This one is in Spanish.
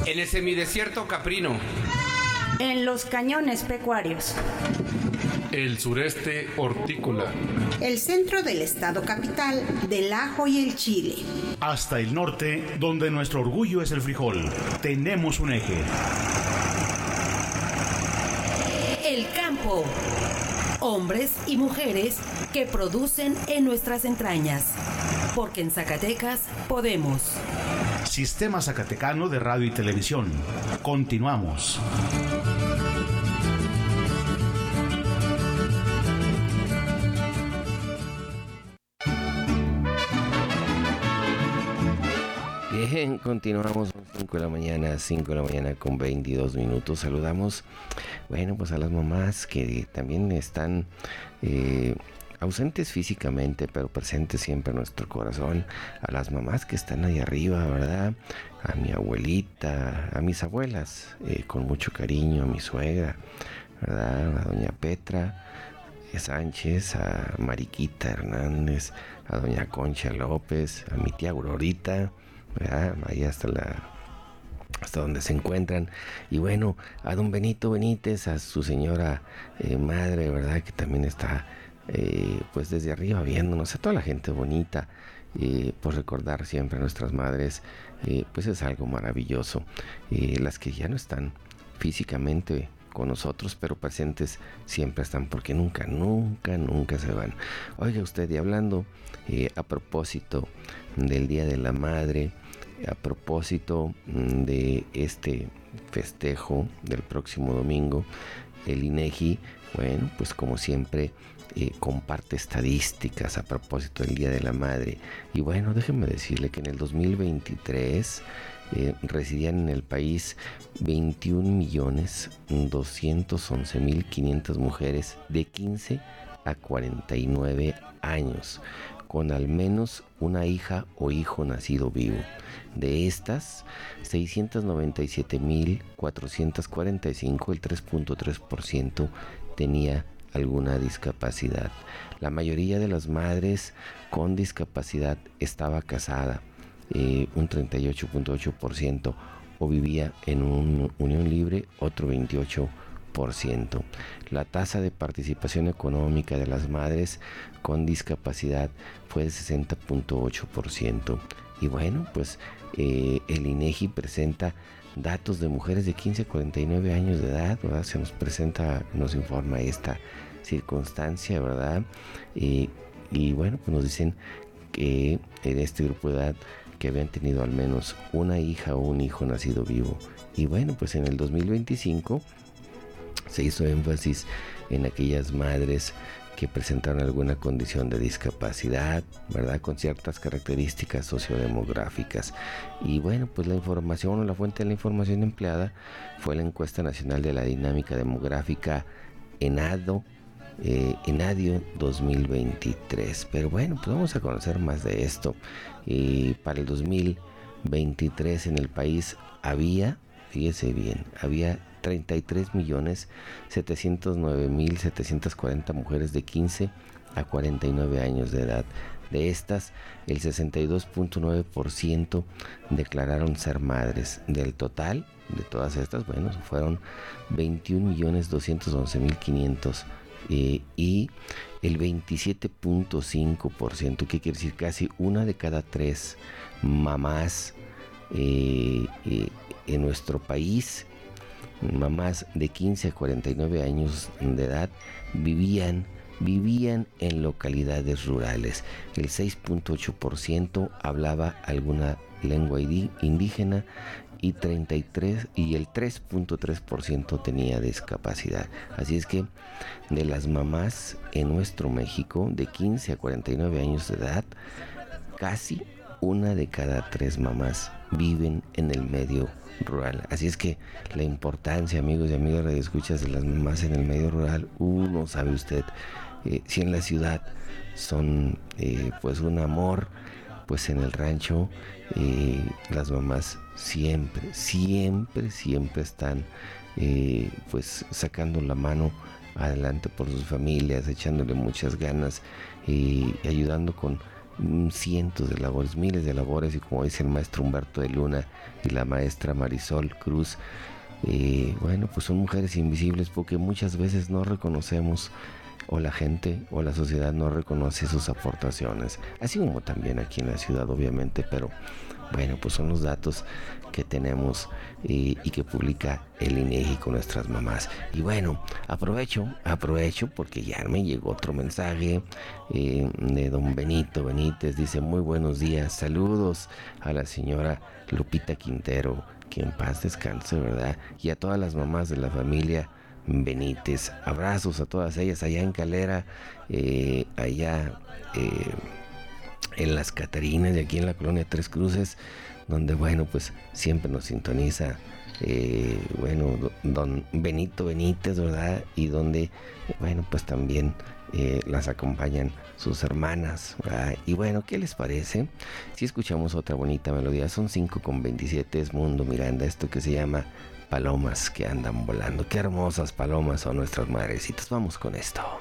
En el semidesierto caprino. En los cañones pecuarios. El sureste hortícola. El centro del estado capital del ajo y el chile. Hasta el norte, donde nuestro orgullo es el frijol. Tenemos un eje. El campo. Hombres y mujeres que producen en nuestras entrañas. Porque en Zacatecas podemos. Sistema Zacatecano de Radio y Televisión. Continuamos. Bien, continuamos 5 de la mañana con 22 minutos. Saludamos, bueno, pues a las mamás que también están ausentes físicamente, pero presentes siempre en nuestro corazón. A las mamás que están ahí arriba, ¿verdad? A mi abuelita, a mis abuelas, con mucho cariño, a mi suegra, ¿verdad? A doña Petra Sánchez, a Mariquita Hernández, a doña Concha López, a mi tía Aurorita, ¿verdad? Ahí hasta donde se encuentran. Y bueno, a don Benito Benítez, a su señora madre, ¿verdad? Que también está pues desde arriba viéndonos, a toda la gente bonita. Por recordar siempre a nuestras madres, pues es algo maravilloso. Las que ya no están físicamente con nosotros, pero presentes siempre están, porque nunca se van. Oiga usted, y hablando a propósito del Día de la Madre, a propósito de este festejo del próximo domingo, el INEGI, bueno, pues como siempre comparte estadísticas a propósito del Día de la Madre. Y bueno, déjenme decirle que en el 2023 residían en el país 21.211.500 mujeres de 15 a 49 años, con al menos una hija o hijo nacido vivo. De estas, 697.445, el 3.3%, tenía alguna discapacidad. La mayoría de las madres con discapacidad estaba casada, un 38.8%, o vivía en una unión libre, otro 28%. La tasa de participación económica de las madres con discapacidad fue de 60.8%. Y bueno, pues el INEGI presenta datos de mujeres de 15 a 49 años de edad, ¿verdad? Se nos presenta, nos informa esta circunstancia, ¿verdad? Y bueno, pues nos dicen que en este grupo de edad que habían tenido al menos una hija o un hijo nacido vivo. Y bueno, pues en el 2025 se hizo énfasis en aquellas madres que presentaron alguna condición de discapacidad, ¿verdad? Con ciertas características sociodemográficas. Y bueno, pues la información o la fuente de la información empleada fue la encuesta nacional de la dinámica demográfica ENADIO 2023. Pero bueno, pues vamos a conocer más de esto. Para el 2023 en el país había, fíjese bien, había 33.709.740 mujeres de 15 a 49 años de edad. De estas, el 62.9% declararon ser madres. Del total de todas estas, bueno, fueron 21.211.500 y el 27.5%, que quiere decir casi una de cada tres mamás en nuestro país, mamás de 15 a 49 años de edad, vivían en localidades rurales. El 6.8% hablaba alguna lengua indígena y el 3.3% tenía discapacidad. Así es que de las mamás en nuestro México de 15 a 49 años de edad, casi una de cada tres mamás viven en el medio rural. Así es que la importancia, amigos y amigas radioescuchas, de las mamás en el medio rural, no sabe usted, si en la ciudad son pues un amor, pues en el rancho las mamás siempre están pues sacando la mano adelante por sus familias, echándole muchas ganas y ayudando con cientos de labores, miles de labores, y como dice el maestro Humberto de Luna y la maestra Marisol Cruz, bueno, pues son mujeres invisibles porque muchas veces no reconocemos, o la gente o la sociedad no reconoce sus aportaciones, así como también aquí en la ciudad, obviamente, pero bueno, pues son los datos que tenemos y que publica el INEGI con nuestras mamás. Y bueno, aprovecho porque ya me llegó otro mensaje de don Benito Benítez. Dice: muy buenos días, saludos a la señora Lupita Quintero, que en paz descanse, ¿verdad? Y a todas las mamás de la familia Benítez, abrazos a todas ellas allá en Calera, allá en Las Catarinas y aquí en la colonia Tres Cruces, donde bueno, pues siempre nos sintoniza bueno, don Benito Benítez, ¿verdad? Y donde bueno, pues también las acompañan sus hermanas, ¿verdad? Y bueno, ¿qué les parece si escuchamos otra bonita melodía? Son 5:27, es Mundo Miranda, esto que se llama Palomas que andan volando. Qué hermosas palomas son nuestras madrecitas. Vamos con esto.